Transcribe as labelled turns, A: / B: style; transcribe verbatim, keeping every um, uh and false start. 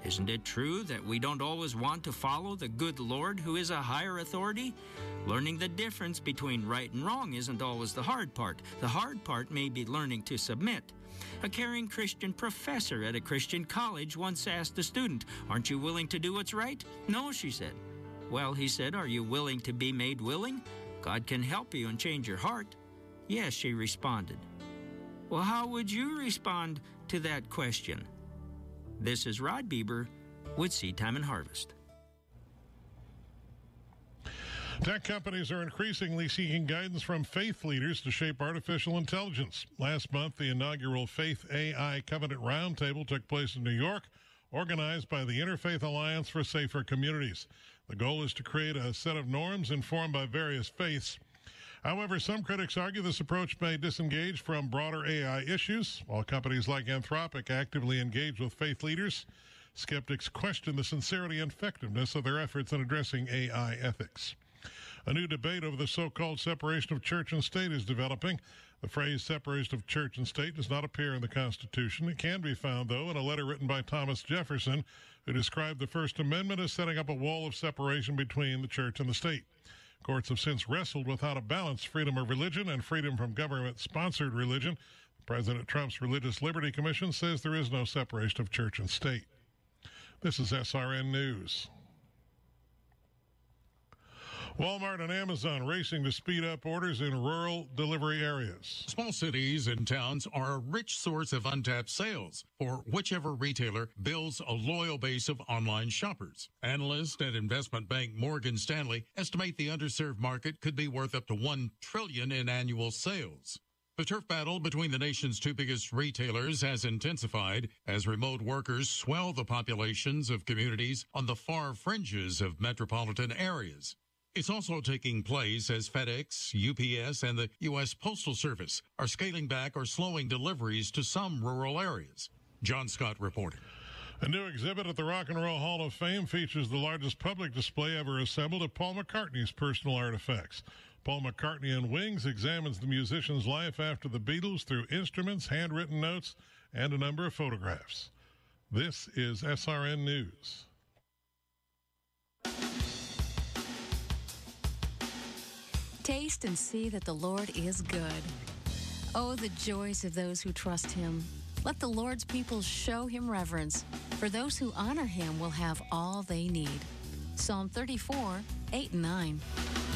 A: Isn't it true that we don't always want to follow the good Lord who is a higher authority? Learning the difference between right and wrong isn't always the hard part. The hard part may be learning to submit. A caring Christian professor at a Christian college once asked a student, "Aren't you willing to do what's right?" "No," she said. "Well," he said, "are you willing to be made willing? God can help you and change your heart." "Yes," she responded. Well, how would you respond to that question? This is Rod Bieber with Seed Time and Harvest.
B: Tech companies are increasingly seeking guidance from faith leaders to shape artificial intelligence. Last month, the inaugural Faith A I Covenant Roundtable took place in New York, organized by the Interfaith Alliance for Safer Communities. The goal is to create a set of norms informed by various faiths. However, some critics argue this approach may disengage from broader A I issues. While companies like Anthropic actively engage with faith leaders, skeptics question the sincerity and effectiveness of their efforts in addressing A I ethics. A new debate over the so-called separation of church and state is developing. The phrase separation of church and state does not appear in the Constitution. It can be found, though, in a letter written by Thomas Jefferson, who described the First Amendment as setting up a wall of separation between the church and the state. Courts have since wrestled with how to balance freedom of religion and freedom from government-sponsored religion. President Trump's Religious Liberty Commission says there is no separation of church and state. This is S R N News. Walmart and Amazon racing to speed up orders in rural delivery areas.
C: Small cities and towns are a rich source of untapped sales for whichever retailer builds a loyal base of online shoppers. Analysts at investment bank Morgan Stanley estimate the underserved market could be worth up to one trillion dollars in annual sales. The turf battle between the nation's two biggest retailers has intensified as remote workers swell the populations of communities on the far fringes of metropolitan areas. It's also taking place as FedEx, U P S, and the U S Postal Service are scaling back or slowing deliveries to some rural areas. John Scott reporting.
B: A new exhibit at the Rock and Roll Hall of Fame features the largest public display ever assembled of Paul McCartney's personal artifacts. Paul McCartney and Wings examines the musician's life after the Beatles through instruments, handwritten notes, and a number of photographs. This is S R N News.
D: Taste and see that the Lord is good. Oh, the joys of those who trust him. Let the Lord's people show him reverence, for those who honor him will have all they need. Psalm thirty-four, eight and nine.